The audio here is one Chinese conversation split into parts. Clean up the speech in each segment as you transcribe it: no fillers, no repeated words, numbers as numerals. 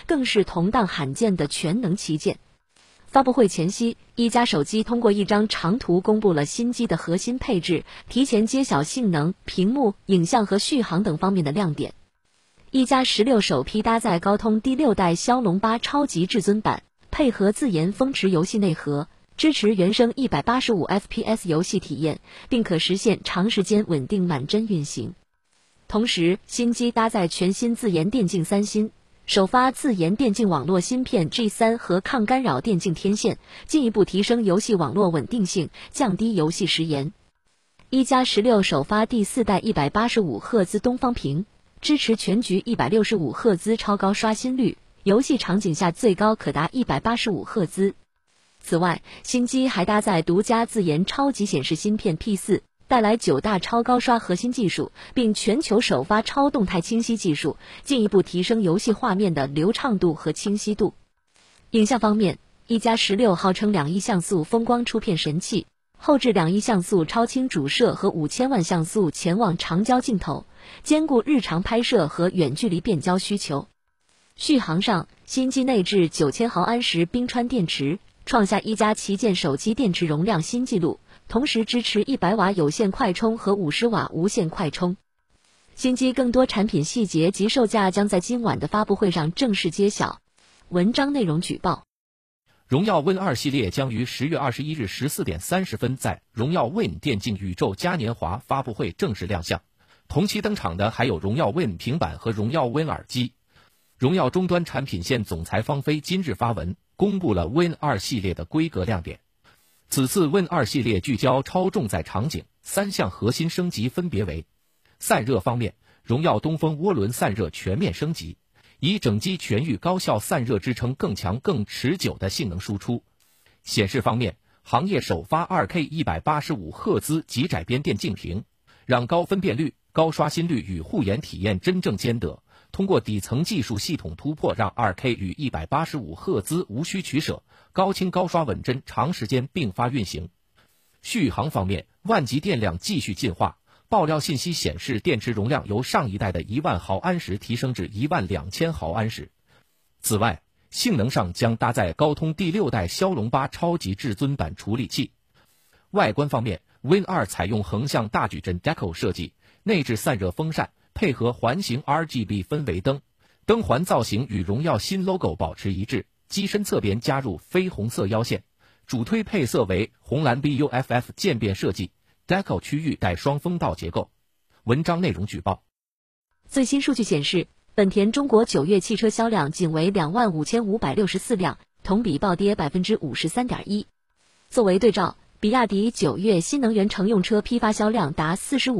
更是同档罕见的全能旗舰。发布会前夕，一加手机通过一张长图公布了新机的核心配置，提前揭晓性能、屏幕、影像和续航等方面的亮点。一加16首批搭载高通第6代骁龙8超级至尊版，配合自研风驰游戏内核，支持原生185 FPS 游戏体验，并可实现长时间稳定满帧运行。同时，新机搭载全新自研电竞3芯，首发自研电竞网络芯片 G3 和抗干扰电竞天线，进一步提升游戏网络稳定性，降低游戏时延。一加16首发第4代185赫兹东方屏，支持全局165赫兹超高刷新率，游戏场景下最高可达185赫兹。此外，新机还搭载独家自研超级显示芯片 P4，带来9大超高刷核心技术，并全球首发超动态清晰技术，进一步提升游戏画面的流畅度和清晰度。影像方面，一加16号称2亿像素风光出片神器，后置2亿像素超清主摄和5000万像素潜望长焦镜头，兼顾日常拍摄和远距离变焦需求。续航上，新机内置9000毫安时冰川电池，创下一加旗舰手机电池容量新纪录，同时支持100瓦有线快充和50瓦无线快充。新机更多产品细节及售价将在今晚的发布会上正式揭晓。文章内容举报： 荣耀 Win 2系列将于10月21日14点30分在荣耀 Win 电竞宇宙嘉年华发布会正式亮相。同期登场的还有荣耀 Win 平板和荣耀 Win 耳机。荣耀终端产品线总裁方飞今日发文，公布了 Win 2系列的规格亮点。此次 Win 2系列聚焦超重载场景，3项核心升级分别为：散热方面，荣耀东风涡轮散热全面升级，以整机全域高效散热支撑更强更持久的性能输出。显示方面，行业首发 2K 185赫兹极窄边电竞屏，让高分辨率、高刷新率与护眼体验真正兼得。通过底层技术系统突破，让 2K 与185赫兹无需取舍，高清高刷稳帧长时间并发运行。续航方面，万级电量继续进化，爆料信息显示电池容量由上一代的10000毫安时提升至12000毫安时。此外，性能上将搭载高通第6代骁龙8超级至尊版处理器。外观方面， Win 2采用横向大矩阵 Deco 设计，内置散热风扇，配合环形 RGB 氛围灯，灯环造型与荣耀新 logo 保持一致，机身侧边加入绯红色腰线，主推配色为红蓝 BUFF 渐变设计 ，Deco 区域带双风道结构。文章内容举报： 最新数据显示，本田中国9月汽车销量仅为25564辆，同比暴跌 53.1%。作为对照，比亚迪9月新能源乘用车批发销量达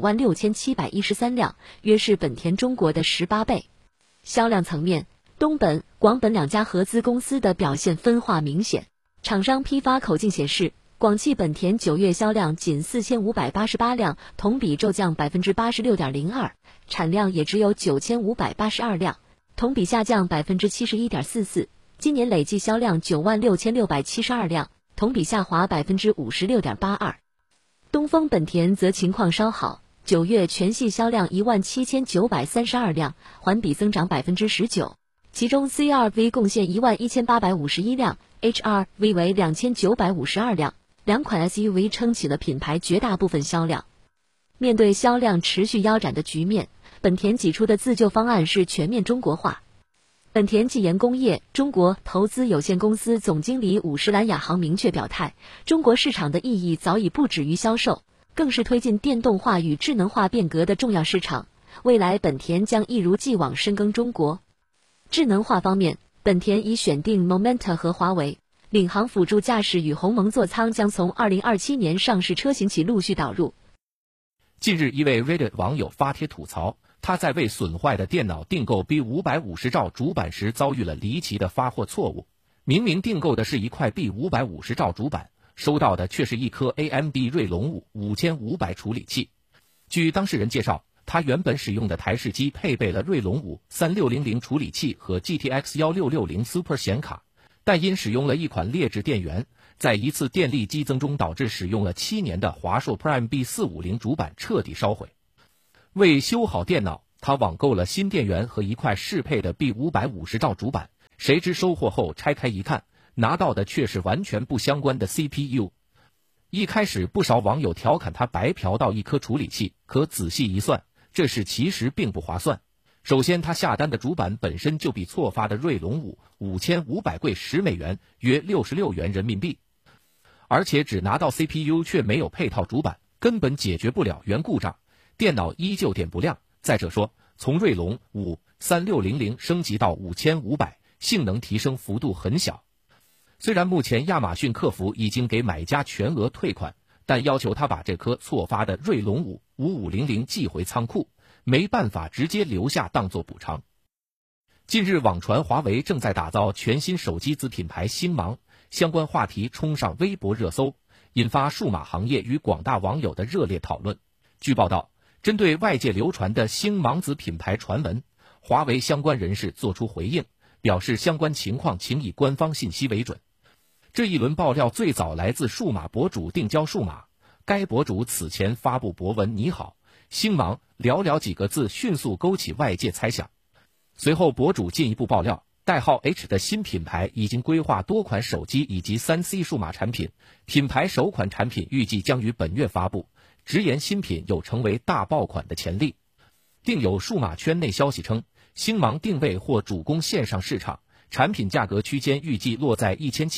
456713辆，约是本田中国的18倍。销量层面，东本、广本两家合资公司的表现分化明显。厂商批发口径显示，广汽本田9月销量仅4588辆，同比骤降 86.02%， 产量也只有9582辆，同比下降 71.44%。今年累计销量96672辆，同比下滑 56.82%。东风本田则情况稍好，9月全系销量17932辆，环比增长 19%， 其中 CR-V 贡献11851辆， HR-V 为2952辆，两款 SUV 撑起了品牌绝大部分销量。面对销量持续腰斩的局面，本田挤出的自救方案是全面中国化。本田技研工业中国投资有限公司总经理伍诗兰亚航明确表态，中国市场的意义早已不止于销售，更是推进电动化与智能化变革的重要市场。未来本田将一如既往深耕中国。智能化方面，本田已选定 Momenta 和华为，领航辅助驾驶与鸿蒙座舱将从2027年上市车型起陆续导入。 近日，一位 Reddit 网友发帖吐槽，他在为损坏的电脑订购 B550 兆主板时遭遇了离奇的发货错误。明明订购的是一块 B550 兆主板，收到的却是一颗 AMD 锐龙5 5500处理器。据当事人介绍，他原本使用的台式机配备了锐龙5 3600处理器和 GTX 1660 Super 显卡，但因使用了一款劣质电源，在一次电力激增中导致使用了7年的华硕 Prime B450 主板彻底烧毁。为修好电脑，他网购了新电源和一块适配的 B550 兆主板， 谁知收货后拆开一看，拿到的却是完全不相关的 CPU。一开始不少网友调侃他白嫖到一颗处理器，可仔细一算，这事其实并不划算。首先，他下单的主板本身就比错发的锐龙5 5500贵10美元，约66元人民币，而且只拿到 CPU 却没有配套主板，根本解决不了原故障，电脑依旧点不亮。再者说，从锐龙5 3600升级到5500，性能提升幅度很小。虽然目前亚马逊客服已经给买家全额退款，但要求他把这颗错发的锐龙5 5500寄回仓库，没办法直接留下当做补偿。近日网传华为正在打造全新手机子品牌星芒，相关话题冲上微博热搜，引发数码行业与广大网友的热烈讨论。据报道，针对外界流传的星芒子品牌传闻，华为相关人士作出回应，表示相关情况请以官方信息为准。这一轮爆料最早来自数码博主定焦数码，该博主此前发布博文你好星芒寥寥几个字迅速勾起外界猜想。随后博主进一步爆料，代号 H 的新品牌已经规划多款手机以及 3C 数码产品，品牌首款产品预计将于本月发布，直言新品有成为大爆款的潜力。另有数码圈内消息称，星芒定位或主攻线上市场，产品价格区间预计落在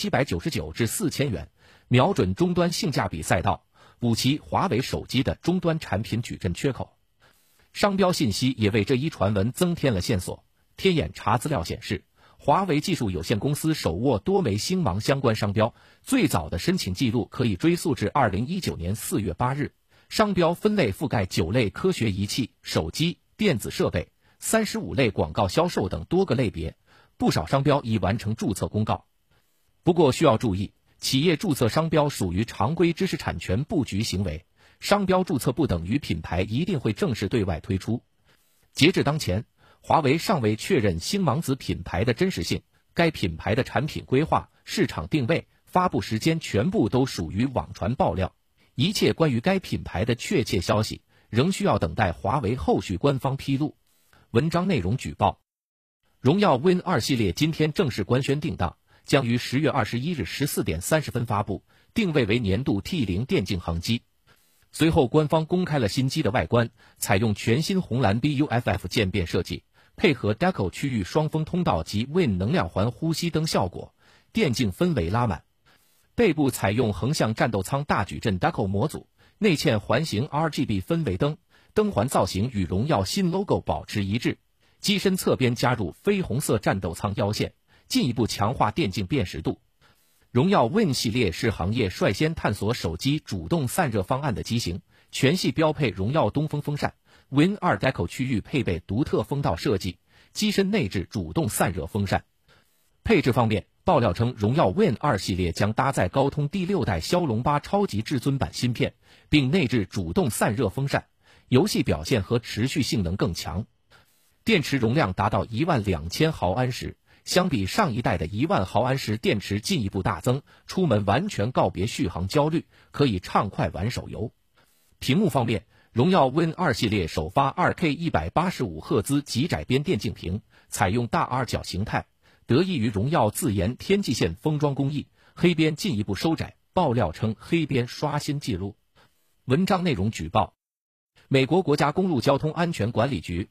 1799至4000元，瞄准终端性价比赛道，补齐华为手机的终端产品矩阵缺口。商标信息也为这一传闻增添了线索。天眼查资料显示，华为技术有限公司手握多枚星芒相关商标，最早的申请记录可以追溯至2019年4月8日。商标分类覆盖9类科学仪器、手机、电子设备、35类广告销售等多个类别，不少商标已完成注册公告。不过需要注意，企业注册商标属于常规知识产权布局行为，商标注册不等于品牌一定会正式对外推出。截至当前，华为尚未确认星芒子品牌的真实性，该品牌的产品规划、市场定位、发布时间全部都属于网传爆料，一切关于该品牌的确切消息仍需要等待华为后续官方披露。文章内容举报：荣耀 Win 2系列今天正式官宣定档，将于10月21日14点30分发布，定位为年度 T0 电竞行机。随后官方公开了新机的外观，采用全新红蓝 BUFF 渐变设计，配合 Deco 区域双风通道及 Win 能量环呼吸灯效果，电竞氛围拉满。背部采用横向战斗舱大矩阵 Deco 模组，内嵌环形 RGB 氛围灯，灯环造型与荣耀新 logo 保持一致。机身侧边加入绯红色战斗舱腰线，进一步强化电竞辨识度。荣耀 Win 系列是行业率先探索手机主动散热方案的机型，全系标配荣耀东风风扇， Win 2 Deco 区域配备独特风道设计，机身内置主动散热风扇。配置方面，爆料称荣耀 Win 2系列将搭载高通第6代骁龙8超级至尊版芯片，并内置主动散热风扇，游戏表现和持续性能更强。电池容量达到12000毫安时，相比上一代的10000毫安时电池进一步大增，出门完全告别续航焦虑，可以畅快玩手游。屏幕方面，荣耀 Win 2系列首发 2K 185赫兹极窄边电竞屏，采用大 R 角形态，得益于荣耀自研天际线封装工艺，黑边进一步收窄，爆料称黑边刷新纪录。文章内容举报：美国国家公路交通安全管理局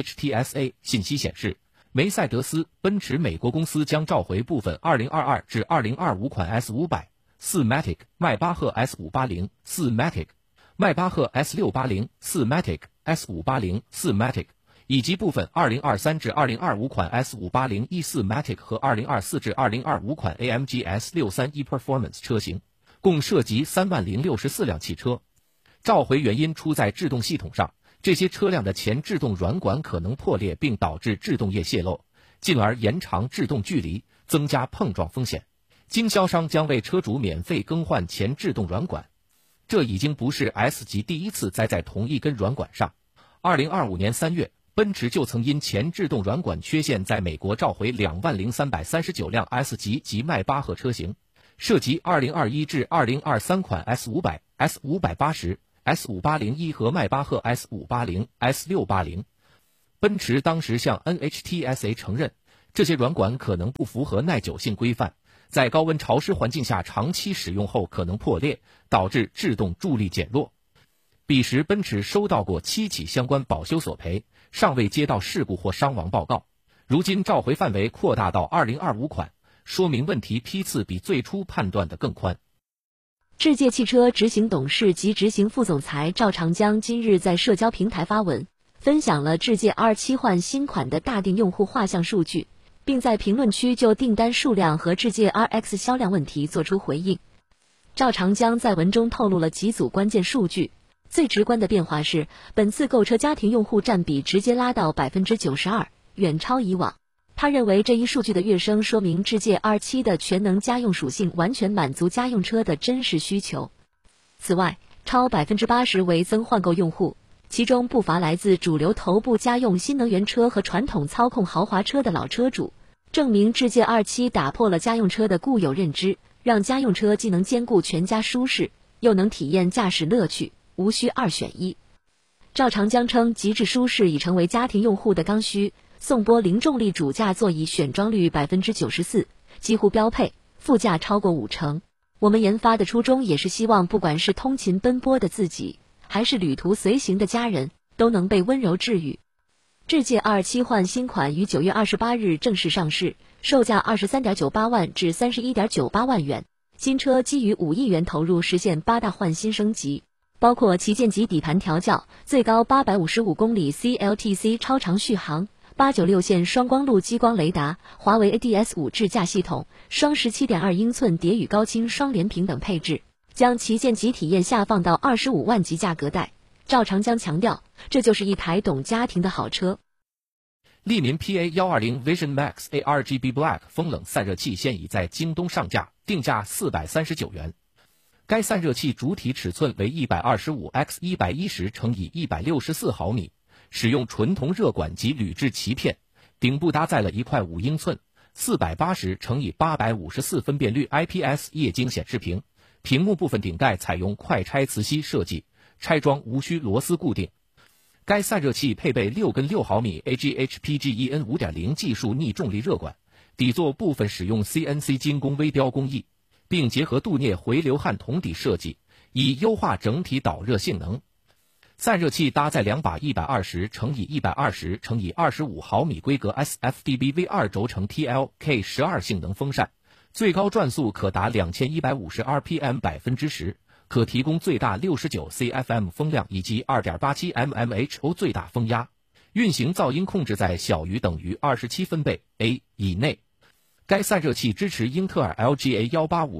NHTSA 信息显示，梅赛德斯奔驰美国公司将召回部分2022至2025款 S500、4MATIC、迈巴赫 S580、4MATIC、迈巴赫 S680、4MATIC、S580、4MATIC， 以及部分2023至2025款 S580 E4MATIC 和2024至2025款 AMG S63 ePerformance 车型，共涉及30064辆汽车。召回原因出在制动系统上，这些车辆的前制动软管可能破裂并导致制动液泄漏，进而延长制动距离，增加碰撞风险。经销商将为车主免费更换前制动软管。这已经不是 S 级第一次栽在同一根软管上。2025年3月，奔驰就曾因前制动软管缺陷在美国召回20339辆 S 级及迈巴赫车型，涉及2021至2023款 S500、S580、S580E 和迈巴赫 S580、S680。奔驰当时向 NHTSA 承认， 这些软管可能不符合耐久性规范，在高温潮湿环境下长期使用后可能破裂，导致制动助力减弱。彼时奔驰收到过7起相关保修索赔，尚未接到事故或伤亡报告。如今召回范围扩大到2025款，说明问题批次比最初判断的更宽。 智界汽车执行董事及执行副总裁赵长江今日在社交平台发文，分享了智界 R7 换新款的大定用户画像数据，并在评论区就订单数量和智界 RX 销量问题做出回应。赵长江在文中透露了几组关键数据，最直观的变化是，本次购车家庭用户占比直接拉到 92%， 远超以往。他认为这一数据的跃升说明智界 R7 的全能家用属性完全满足家用车的真实需求。此外，超 80% 为增换购用户，其中不乏来自主流头部家用新能源车和传统操控豪华车的老车主，证明智界 R7 打破了家用车的固有认知，让家用车既能兼顾全家舒适，又能体验驾驶乐趣，无需2选1。赵长江称，极致舒适已成为家庭用户的刚需，颂波零重力主驾座椅选装率 94%， 几乎标配，副驾超过50%。我们研发的初衷也是希望，不管是通勤奔波的自己，还是旅途随行的家人，都能被温柔治愈。智界 R7 换新款于9月28日正式上市，售价 23.98 万至 31.98 万元。新车基于5亿元投入实现8大换新升级，包括旗舰级底盘调教，最高855公里 CLTC 超长续航，896线双光路激光雷达，华为 ADS5 智驾系统，双 17.2 英寸蝶羽高清双联屏等配置，将旗舰级体验下放到25万级价格带。赵长江强调，这就是一台懂家庭的好车。 利民 PA120 Vision Max ARGB Black 风冷散热器现已在京东上架，定价439元。该散热器主体尺寸为 125x110×164毫米，使用纯铜热管及铝制鳍片，顶部搭载了一块5英寸 480×854分辨率 IPS 液晶显示屏，屏幕部分顶盖采用快拆磁吸设计，拆装无需螺丝固定。该散热器配备6根6毫米 AGHPGEN 5.0 技术逆重力热管，底座部分使用 CNC 精工微雕工艺，并结合镀镍回流焊铜底设计，以优化整体导热性能。散热器搭载2把 120×120×25 毫米规格 SFDB V2 轴承 TLK12 性能风扇，最高转速可达2150 RPM 10%，可提供最大69 CFM 风量以及 2.87 mmHO 最大风压，运行噪音控制在小于等于27分贝 A 以内。该散热器支持英特尔 LGA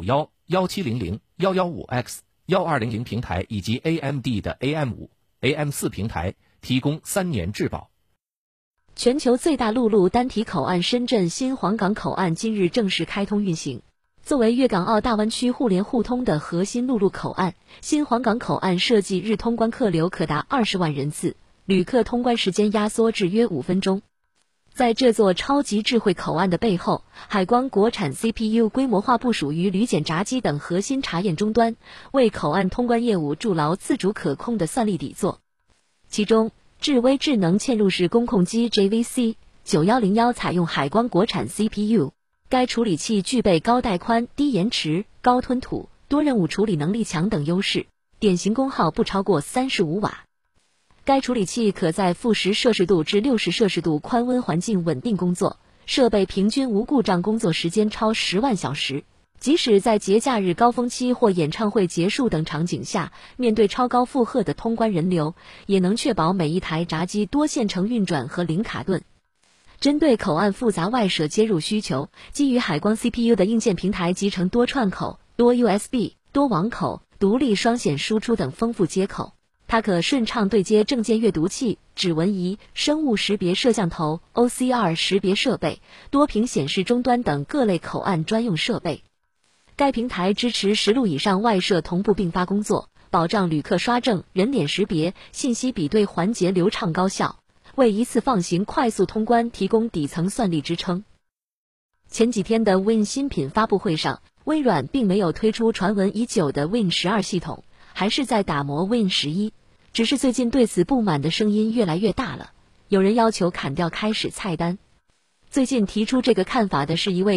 1851、1700、115X、1200平台以及 AMD 的 AM5、AM4 平台，提供3年质保。 全球最大陆路单体口岸深圳新黄港口岸今日正式开通运行。作为粤港澳大湾区互联互通的核心陆路口岸，新黄港口岸设计日通关客流可达20万人次，旅客通关时间压缩至约5分钟。在这座超级智慧口岸的背后，海光国产 CPU 规模化部署于旅检闸机等核心查验终端，为口岸通关业务筑牢自主可控的算力底座。其中，智威智能嵌入式工控机 JVC9101 采用海光国产 CPU， 该处理器具备高带宽、低延迟、高吞吐、多任务处理能力强等优势，典型功耗不超过35瓦。该处理器可在负10摄氏度至60摄氏度宽温环境稳定工作，设备平均无故障工作时间超10万小时。即使在节假日高峰期或演唱会结束等场景下，面对超高负荷的通关人流，也能确保每一台闸机多线程运转和零卡顿。针对口岸复杂外设接入需求，基于海光 CPU 的硬件平台集成多串口、多 USB、多网口、独立双显输出等丰富接口。它可顺畅对接证件阅读器、指纹仪、生物识别摄像头、OCR 识别设备、多屏显示终端等各类口岸专用设备。该平台支持10路以上外设同步并发工作，保障旅客刷证、人脸识别、信息比对环节流畅高效，为一次放行快速通关提供底层算力支撑。前几天的 Win 新品发布会上，微软并没有推出传闻已久的 Win 12系统，还是在打磨 Win 11，只是最近对此不满的声音越来越大了，有人要求砍掉开始菜单。 最近提出这个看法的是一位